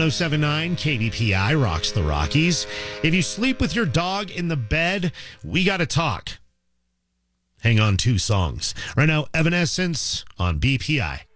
1079 KBPI rocks the Rockies. If you sleep with your dog in the bed, we got to talk. Hang on, 2 songs. Right now, Evanescence on BPI.